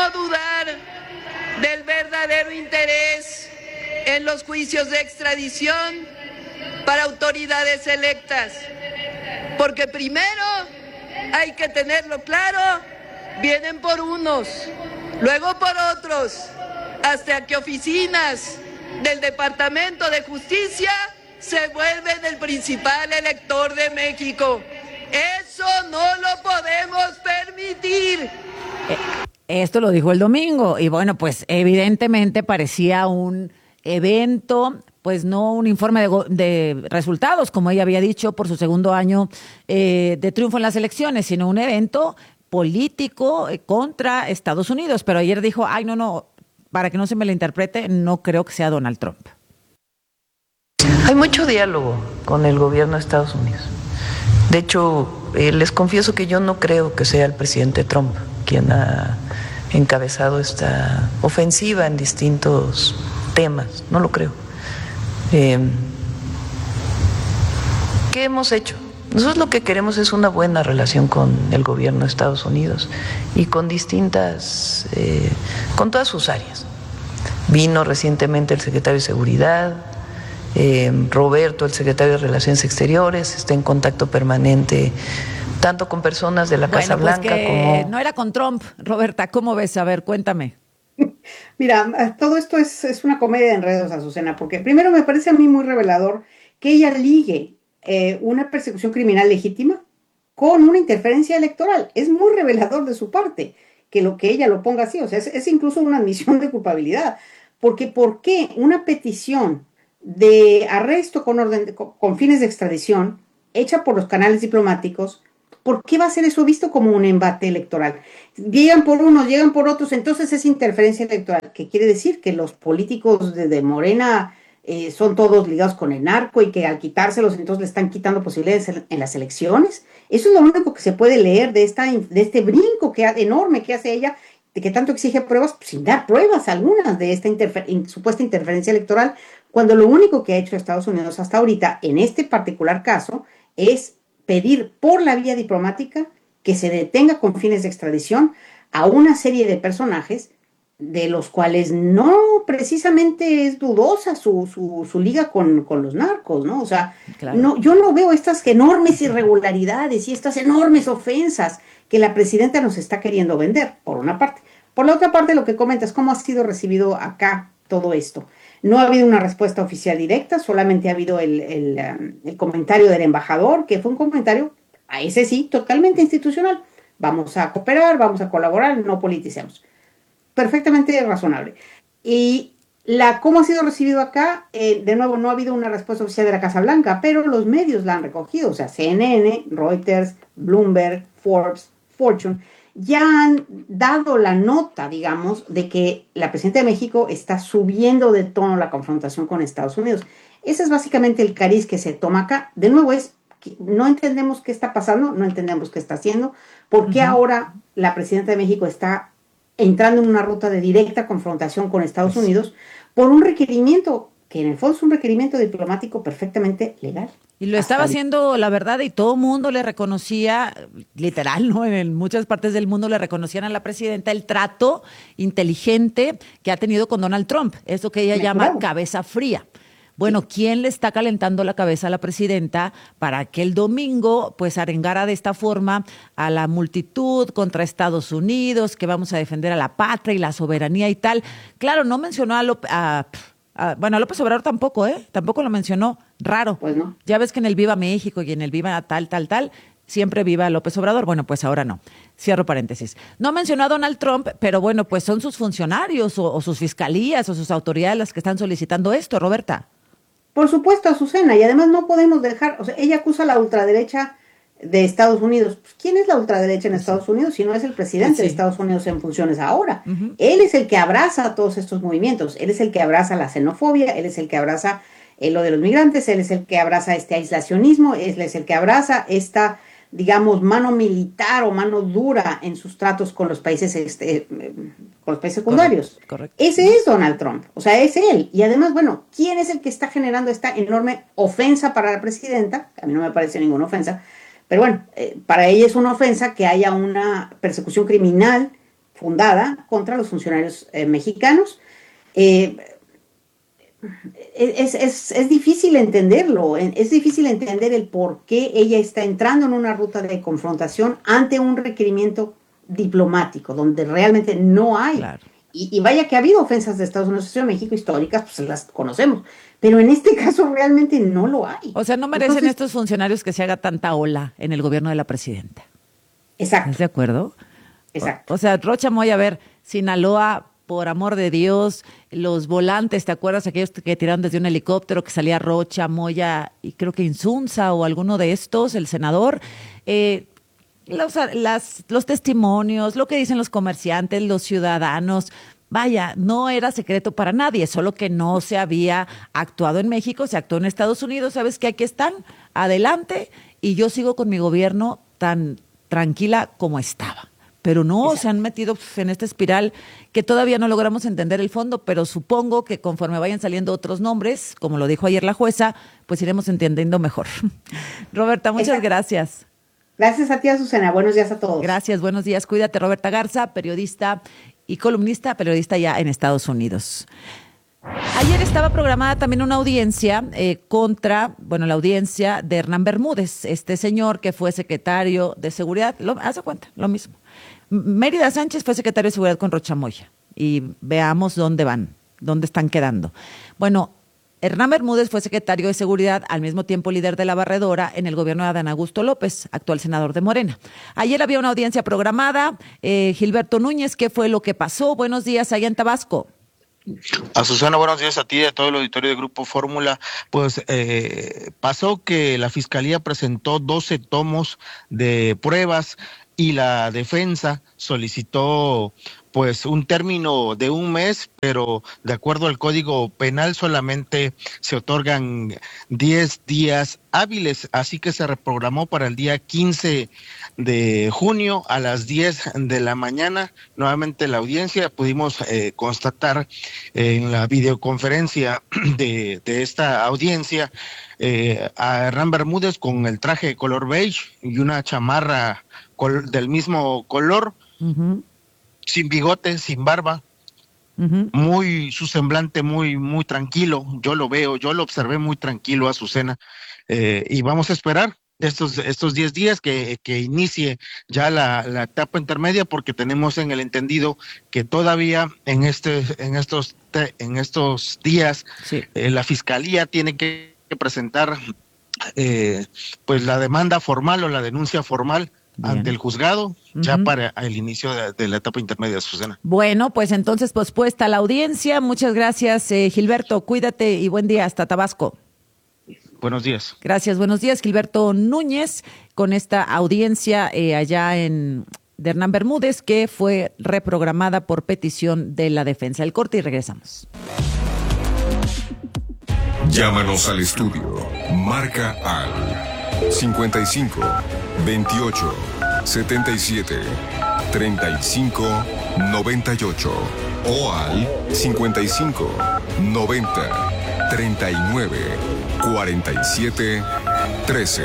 dudar del verdadero interés en los juicios de extradición para autoridades electas, porque primero hay que tenerlo claro, vienen por unos, luego por otros, hasta que oficinas del Departamento de Justicia se vuelven el principal elector de México. Eso no lo podemos permitir. Esto lo dijo el domingo y bueno, pues evidentemente parecía un evento, pues no un informe de resultados, como ella había dicho, por su segundo año de triunfo en las elecciones, sino un evento político contra Estados Unidos. Pero ayer dijo, ay, no, para que no se me le interprete, no creo que sea Donald Trump. Hay mucho diálogo con el gobierno de Estados Unidos. De hecho, les confieso que yo no creo que sea el presidente Trump quien ha encabezado esta ofensiva en distintos temas, no lo creo. ¿Qué hemos hecho? Nosotros lo que queremos es una buena relación con el gobierno de Estados Unidos y con con todas sus áreas. Vino recientemente el secretario de Seguridad, Roberto, el secretario de Relaciones Exteriores, está en contacto permanente tanto con personas de la Casa Blanca como... No era con Trump, Roberta, ¿cómo ves? A ver, cuéntame. Mira, todo esto es una comedia de enredos, Azucena, porque primero me parece a mí muy revelador que ella ligue una persecución criminal legítima con una interferencia electoral. Es muy revelador de su parte que ella lo ponga así, o sea, es incluso una admisión de culpabilidad, porque ¿por qué una petición de arresto con fines de extradición hecha por los canales diplomáticos? ¿Por qué va a ser eso visto como un embate electoral? Llegan por unos, llegan por otros, entonces es interferencia electoral, que quiere decir que los políticos de Morena son todos ligados con el narco y que al quitárselos entonces le están quitando posibilidades en las elecciones. Eso es lo único que se puede leer de este brinco enorme que hace ella, de que tanto exige pruebas, sin dar pruebas algunas de esta supuesta interferencia electoral, cuando lo único que ha hecho Estados Unidos hasta ahorita, en este particular caso, es pedir por la vía diplomática que se detenga con fines de extradición a una serie de personajes de los cuales no precisamente es dudosa su liga con los narcos, ¿no? O sea, claro. No, yo no veo estas enormes irregularidades y estas enormes ofensas que la presidenta nos está queriendo vender, por una parte. Por la otra parte, lo que comentas, ¿cómo ha sido recibido acá todo esto? No ha habido una respuesta oficial directa, solamente ha habido el comentario del embajador, que fue un comentario, a ese sí, totalmente institucional. Vamos a cooperar, vamos a colaborar, no politicemos. Perfectamente razonable. Y cómo ha sido recibido acá, de nuevo, no ha habido una respuesta oficial de la Casa Blanca, pero los medios la han recogido, o sea, CNN, Reuters, Bloomberg, Forbes, Fortune, ya han dado la nota, digamos, de que la presidenta de México está subiendo de tono la confrontación con Estados Unidos. Ese es básicamente el cariz que se toma acá. De nuevo, no entendemos qué está pasando, no entendemos qué está haciendo, por qué ahora la presidenta de México está entrando en una ruta de directa confrontación con Estados Unidos por un requerimiento que en el fondo es un requerimiento diplomático perfectamente legal. Y lo estaba haciendo, la verdad, y todo el mundo le reconocía, literal, ¿no? En muchas partes del mundo le reconocían a la presidenta el trato inteligente que ha tenido con Donald Trump, eso que ella llama cabeza fría. Bueno, ¿quién le está calentando la cabeza a la presidenta para que el domingo pues arengara de esta forma a la multitud contra Estados Unidos, que vamos a defender a la patria y la soberanía y tal? Claro, no mencionó a López Obrador tampoco, tampoco lo mencionó, raro. Pues no. Ya ves que en el Viva México y en el Viva tal, siempre viva López Obrador. Bueno, pues ahora no. Cierro paréntesis. No mencionó a Donald Trump, pero bueno, pues son sus funcionarios o sus fiscalías o sus autoridades las que están solicitando esto, Roberta. Por supuesto, Azucena, y además no podemos dejar, o sea, ella acusa a la ultraderecha de Estados Unidos. Pues, ¿quién es la ultraderecha en Estados Unidos si no es el presidente de Estados Unidos en funciones ahora? Él es el que abraza todos estos movimientos, él es el que abraza la xenofobia, él es el que abraza lo de los migrantes, él es el que abraza este aislacionismo, él es el que abraza esta, digamos, mano militar o mano dura en sus tratos con los países secundarios. Correcto. Ese es Donald Trump, o sea, es él. Y además, bueno, ¿quién es el que está generando esta enorme ofensa para la presidenta? A mí no me parece ninguna ofensa, pero bueno, para ella es una ofensa que haya una persecución criminal fundada contra los funcionarios mexicanos. Es difícil entenderlo, es difícil entender el por qué ella está entrando en una ruta de confrontación ante un requerimiento diplomático, donde realmente no hay. Claro. Y vaya que ha habido ofensas de Estados Unidos hacia México históricas, pues las conocemos, pero en este caso realmente no lo hay. O sea, no merecen estos funcionarios que se haga tanta ola en el gobierno de la presidenta. Exacto. ¿Estás de acuerdo? Exacto. O sea, Rocha Moya, a ver, Sinaloa, por amor de Dios, los volantes, ¿te acuerdas? Aquellos que tiraron desde un helicóptero, que salía Rocha, Moya y creo que Insunza o alguno de estos, el senador. Los testimonios, lo que dicen los comerciantes, los ciudadanos, vaya, no era secreto para nadie, solo que no se había actuado en México, se actuó en Estados Unidos. ¿Sabes qué? Aquí están, adelante, y yo sigo con mi gobierno tan tranquila como estaba. Pero no, exacto, se han metido en esta espiral que todavía no logramos entender el fondo, pero supongo que conforme vayan saliendo otros nombres, como lo dijo ayer la jueza, pues iremos entendiendo mejor. Roberta, muchas gracias. Gracias a ti, Azucena. Buenos días a todos. Gracias, buenos días. Cuídate, Roberta Garza, periodista y columnista, periodista ya en Estados Unidos. Ayer estaba programada también una audiencia la audiencia de Hernán Bermúdez, este señor que fue secretario de Seguridad, haz de cuenta, lo mismo. Mérida Sánchez fue secretario de Seguridad con Rocha Moya y veamos dónde van, dónde están quedando. Bueno, Hernán Bermúdez fue secretario de Seguridad, al mismo tiempo líder de la barredora en el gobierno de Adán Augusto López, actual senador de Morena. Ayer había una audiencia programada. Gilberto Núñez, ¿qué fue lo que pasó? Buenos días allá en Tabasco. Azucena, buenos días a ti y a todo el auditorio de Grupo Fórmula. Pues pasó que la Fiscalía presentó 12 tomos de pruebas y la defensa solicitó pues un término de un mes, pero de acuerdo al Código Penal solamente se otorgan 10 días hábiles, así que se reprogramó para el día 15 de junio a las 10 de la mañana. Nuevamente la audiencia, pudimos constatar en la videoconferencia de esta audiencia a Hernán Bermúdez con el traje de color beige y una chamarra del mismo color, uh-huh, sin bigote, sin barba, uh-huh, su semblante muy tranquilo. Yo lo observé muy tranquilo, Azucena, y vamos a esperar estos 10 días que inicie ya la etapa intermedia, porque tenemos en el entendido que todavía en estos días, sí, la Fiscalía tiene que presentar pues la demanda formal o la denuncia formal. Bien. Ante el juzgado, ya para el inicio de la etapa intermedia, Susana. Bueno, pues entonces pospuesta la audiencia. Muchas gracias, Gilberto. Cuídate y buen día hasta Tabasco. Buenos días. Gracias, buenos días. Gilberto Núñez con esta audiencia allá de Hernán Bermúdez, que fue reprogramada por petición de la defensa. El corte y regresamos. Llámanos al estudio. Marca al 55 28 77 35 98 o al 55 90 39 47 13.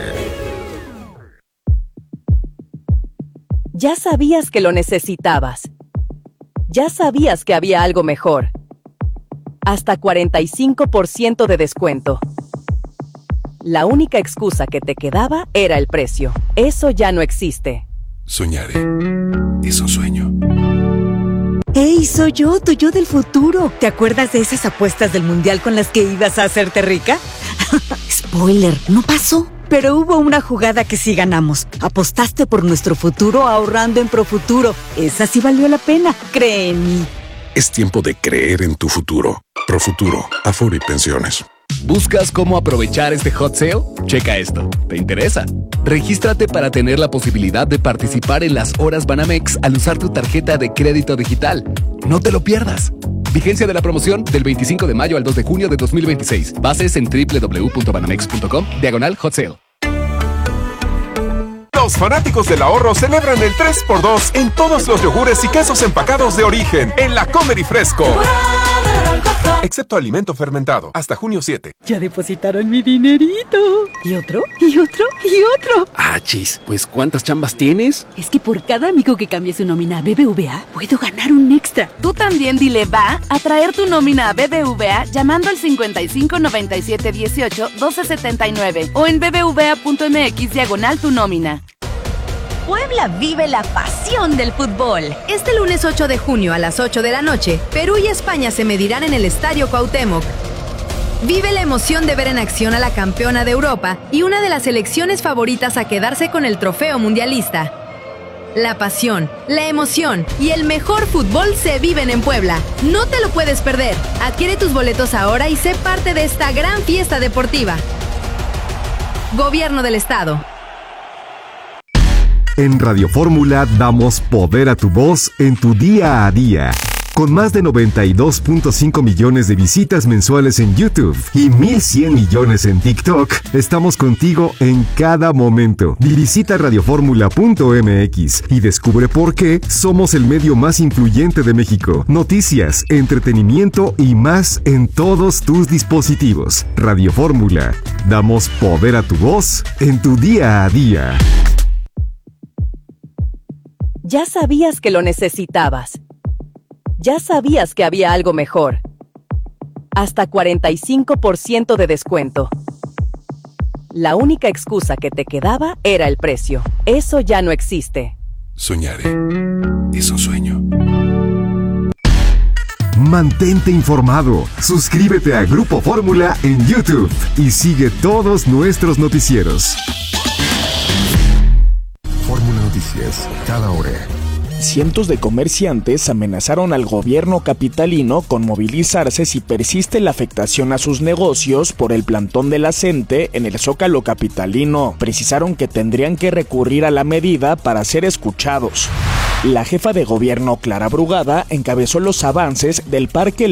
Ya sabías que lo necesitabas. Ya sabías que había algo mejor. Hasta 45% de descuento. La única excusa que te quedaba era el precio. Eso ya no existe. Soñaré. Es un sueño. ¡Hey, soy yo, tu yo del futuro! ¿Te acuerdas de esas apuestas del mundial con las que ibas a hacerte rica? Spoiler, no pasó. Pero hubo una jugada que sí ganamos. Apostaste por nuestro futuro ahorrando en Profuturo. Esa sí valió la pena. Cree en mí. Es tiempo de creer en tu futuro. Profuturo, Afore y Pensiones. ¿Buscas cómo aprovechar este hot sale? Checa esto. ¿Te interesa? Regístrate para tener la posibilidad de participar en las horas Banamex al usar tu tarjeta de crédito digital. No te lo pierdas. Vigencia de la promoción del 25 de mayo al 2 de junio de 2026. Bases en www.banamex.com/hot sale. Los fanáticos del ahorro celebran el 3x2 en todos los yogures y quesos empacados de origen en la Comer y Fresco. excepto alimento fermentado, hasta junio 7. Ya depositaron mi dinerito. ¿Y otro? ¿Y otro? ¿Y otro? Chis, pues ¿cuántas chambas tienes? Es que por cada amigo que cambie su nómina a BBVA, puedo ganar un extra. Tú también dile va a traer tu nómina a BBVA llamando al 55 97 18 12 79 o en bbva.mx/tu nómina. Puebla vive la pasión del fútbol. Este lunes 8 de junio a las 8 de la noche, Perú y España se medirán en el Estadio Cuauhtémoc. Vive la emoción de ver en acción a la campeona de Europa y una de las selecciones favoritas a quedarse con el trofeo mundialista. La pasión, la emoción y el mejor fútbol se viven en Puebla. No te lo puedes perder. Adquiere tus boletos ahora y sé parte de esta gran fiesta deportiva. Gobierno del Estado. En Radio Fórmula damos poder a tu voz en tu día a día. Con más de 92.5 millones de visitas mensuales en YouTube y 1.100 millones en TikTok, estamos contigo en cada momento. Visita radioformula.mx y descubre por qué somos el medio más influyente de México. Noticias, entretenimiento y más en todos tus dispositivos. Radio Fórmula. Damos poder a tu voz en tu día a día. Ya sabías que lo necesitabas. Ya sabías que había algo mejor. Hasta 45% de descuento. La única excusa que te quedaba era el precio. Eso ya no existe. Soñaré. Es un sueño. Mantente informado. Suscríbete a Grupo Fórmula en YouTube y sigue todos nuestros noticieros. Fórmula Noticias, cada hora. Cientos de comerciantes amenazaron al gobierno capitalino con movilizarse si persiste la afectación a sus negocios por el plantón de la CENTE en el Zócalo capitalino. Precisaron que tendrían que recurrir a la medida para ser escuchados. La jefa de gobierno, Clara Brugada, encabezó los avances del Parque